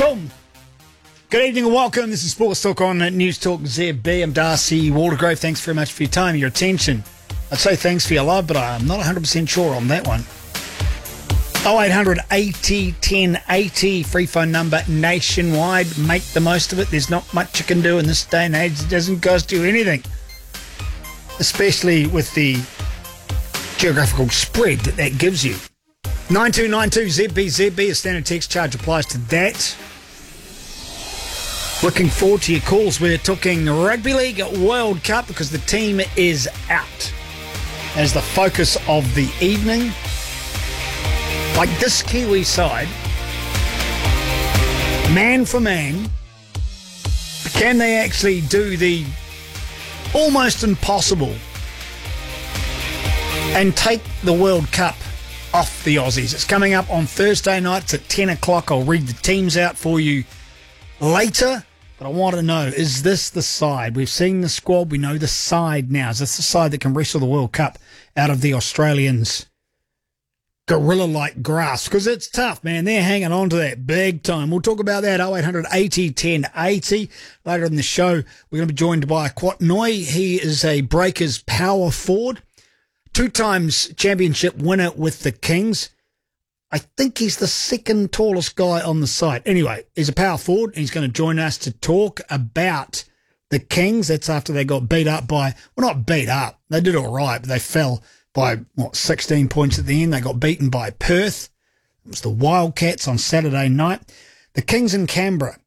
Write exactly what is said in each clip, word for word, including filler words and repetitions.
Boom. Good evening and welcome. This is Sports Talk on News Talk Z B. I'm Darcy Waldegrove. Thanks very much for your time, your attention. I'd say thanks for your love, but I'm not one hundred percent sure on that one. oh eight hundred eighty ten eighty, free phone number nationwide. Make the most of it. There's not much you can do in this day and age. It doesn't cost you anything, especially with the geographical spread that that gives you. nine two nine two Z B Z B, a standard text charge applies to that. Looking forward to your calls. We're talking Rugby League World Cup because the team is out as the focus of the evening. Like this Kiwi side, man for man, can they actually do the almost impossible and take the World Cup off the Aussies? It's coming up on Thursday night. It's at ten o'clock. I'll read the teams out for you later, but I want to know, is this the side? We've seen the squad. We know the side now. Is this the side that can wrestle the World Cup out of the Australians' gorilla-like grasp? Because it's tough, man. They're hanging on to that big time. We'll talk about that. oh eight hundred eighty ten eighty. Later in the show, we're going to be joined by Quat Noi. He is a Breakers power forward, two times championship winner with the Kings. I think he's the second tallest guy on the site. Anyway, he's a power forward. He's going to join us to talk about the Kings. That's after they got beat up by, well, not beat up. They did all right, but they fell by, what, sixteen points at the end. They got beaten by Perth. It was the Wildcats on Saturday night. The Kings in Canberra.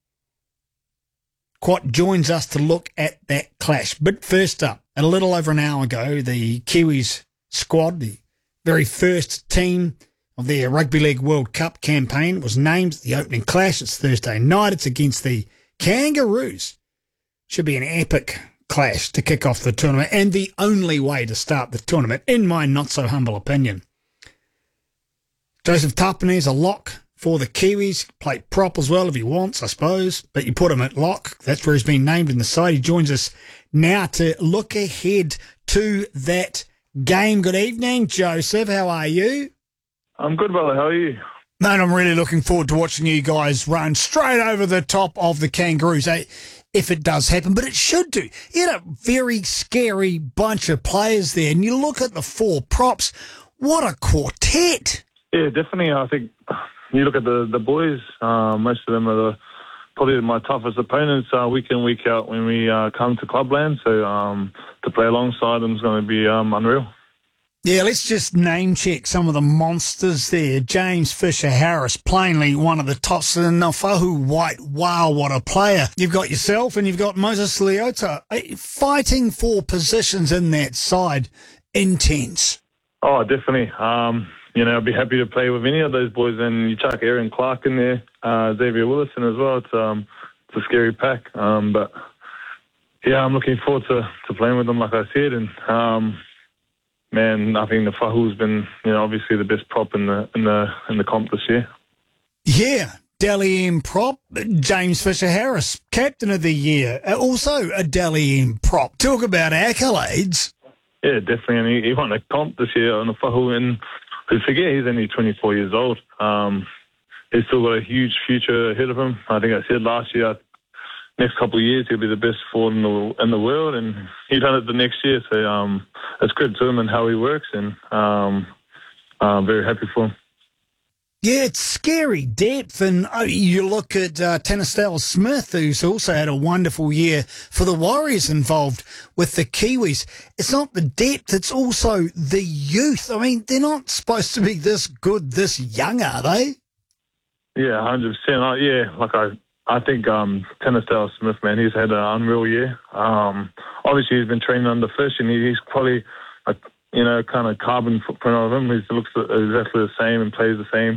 Quat joins us to look at that clash. But first up, a little over an hour ago, the Kiwis squad, the very first team of their Rugby League World Cup campaign, was named the opening clash. It's Thursday night. It's against the Kangaroos. Should be an epic clash to kick off the tournament, and the only way to start the tournament, in my not-so-humble opinion. Joseph Tapine is a lock for the Kiwis. Play prop as well if he wants, I suppose, but you put him at lock. That's where he's been named in the side. He joins us now to look ahead to that game. Good evening, Joseph. How are you? I'm good, brother. How are you? Mate, I'm really looking forward to watching you guys run straight over the top of the Kangaroos, eh? If it does happen, but it should do. You had a very scary bunch of players there, and you look at the four props, what a quartet. Yeah, definitely. I think you look at the, the boys, uh, most of them are the, probably my toughest opponents uh, week in, week out when we uh, come to Clubland, so um, to play alongside them is going to be um, unreal. Yeah, let's just name check some of the monsters there. James Fisher-Harris, plainly one of the tops. And Fahu White, wow, what a player. You've got yourself and you've got Moses Leota fighting for positions in that side. Intense. Oh, definitely. Um, you know, I'd be happy to play with any of those boys. And you chuck Aaron Clark in there, uh, Xavier Willison as well. It's, um, it's a scary pack. Um, but, yeah, I'm looking forward to, to playing with them, like I said. And, um, man, I think the Fahu's been, you know, obviously the best prop in the in the in the comp this year. Yeah, Dally M prop, James Fisher-Harris, captain of the year, also a Dally M prop. Talk about accolades. Yeah, definitely, and he, he won a comp this year on the Fahu, and who forget he's only twenty-four years old. Um, he's still got a huge future ahead of him. I think I said last year, next couple of years he'll be the best forward in the in the world, and he done it the next year. So um, it's good to him and how he works, and um, I'm very happy for him. Yeah, it's scary depth, and oh, you look at uh, Tanastelle Smith, who's also had a wonderful year for the Warriors involved with the Kiwis. It's not the depth, it's also the youth. I mean, they're not supposed to be this good this young, are they? Yeah, one hundred percent. Uh, yeah, like I... I think um, Tanastelle Smith, man, he's had an unreal year. Um, obviously, he's been training under Fish, and he, he's probably, a, you know, kind of carbon footprint of him. He looks exactly the same and plays the same.